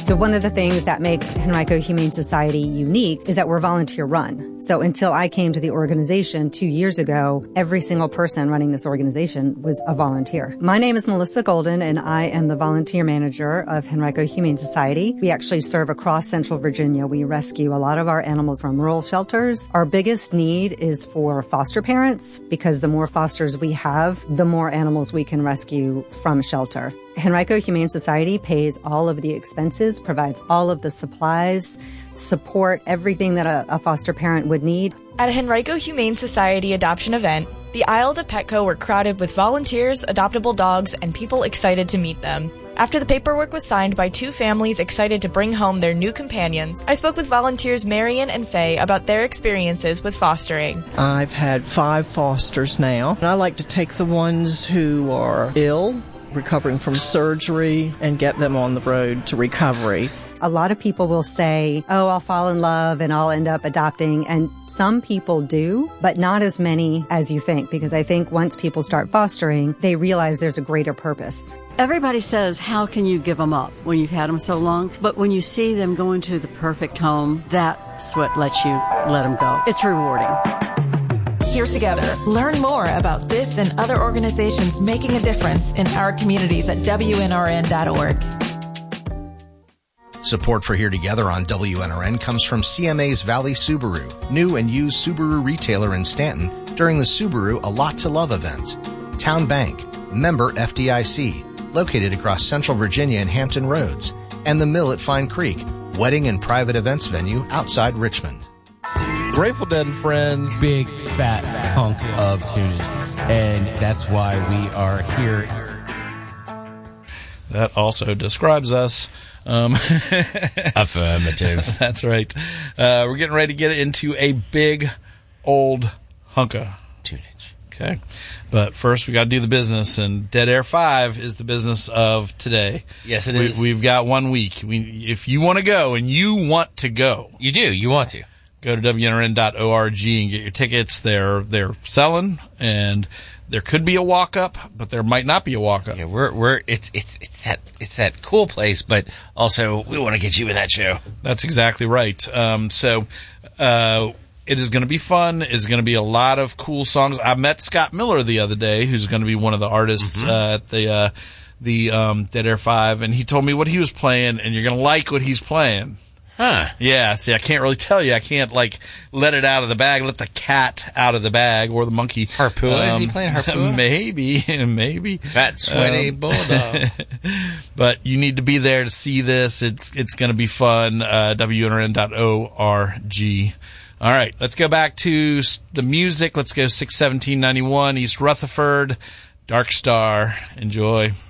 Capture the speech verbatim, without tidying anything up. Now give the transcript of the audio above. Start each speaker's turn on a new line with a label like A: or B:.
A: So one of the things that makes Henrico Humane Society unique is that we're volunteer run. So until I came to the organization two years ago, every single person running this organization was a volunteer. My name is Melissa Golden, and I am the volunteer manager of Henrico Humane Society. We actually serve across Central Virginia. We rescue a lot of our animals from rural shelters. Our biggest need is for foster parents, because the more fosters we have, the more animals we can rescue from shelter. Henrico Humane Society pays all of the expenses, provides all of the supplies, support, everything that a, a foster parent would need.
B: At a Henrico Humane Society adoption event, the aisles at Petco were crowded with volunteers, adoptable dogs, and people excited to meet them. After the paperwork was signed by two families excited to bring home their new companions, I spoke with volunteers Marion and Faye about their experiences with fostering.
C: I've had five fosters now, and I like to take the ones who are ill, recovering from surgery, and get them on the road to recovery.
A: A lot of people will say, oh, I'll fall in love and I'll end up adopting. And some people do, but not as many as you think, because I think once people start fostering, they realize there's a greater purpose.
D: Everybody says, how can you give them up when you've had them so long? But when you see them going to the perfect home, that's what lets you let them go. It's rewarding.
E: Here together. Learn more about this and other organizations making a difference in our communities at W N R N dot org.
F: Support for Here Together on W N R N comes from C M A's Valley Subaru, new and used Subaru retailer in Stanton during the Subaru A Lot to Love event. Town Bank, member F D I C, located across Central Virginia and Hampton Roads, and the Mill at Fine Creek, wedding and private events venue outside Richmond.
G: Grateful Dead and Friends.
H: Big fat hunks of tuning. And that's why we are here.
I: That also describes us. Um,
H: Affirmative.
I: That's right. Uh, we're getting ready to get into a big old hunka tunage. Okay. But first we got to do the business, and Dead Air five is the business of today.
H: Yes, it
I: we,
H: is.
I: We've got one week. We, if you want to go, and you want to go.
H: You do. You want to.
I: Go to W N R N dot org and get your tickets. They're they're selling, and there could be a walk up, but there might not be a walk up.
H: Yeah, we're we're it's it's it's that it's that cool place, but also we want to get you in that show.
I: That's exactly right. Um, so uh, it is going to be fun. It's going to be a lot of cool songs. I met Scott Miller the other day, who's going to be one of the artists mm-hmm. uh, at the uh, the um, Dead Air five, and he told me what he was playing, and you're going to like what he's playing.
H: Huh.
I: Yeah, see, I can't really tell you. I can't, like, let it out of the bag, let the cat out of the bag, or the monkey.
H: Harpua? Um, Is he playing Harpua?
I: Maybe, maybe.
H: Fat, sweaty um, bulldog.
I: But you need to be there to see this. It's it's going to be fun. Uh, W N R N dot org. All right, let's go back to the music. Let's go six seventeen ninety-one, East Rutherford, Dark Star. Enjoy.